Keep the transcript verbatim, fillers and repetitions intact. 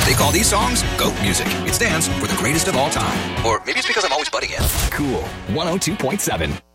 They call these songs GOAT music. It stands for the greatest of all time. Or maybe it's because I'm always butting in. Cool one oh two point seven.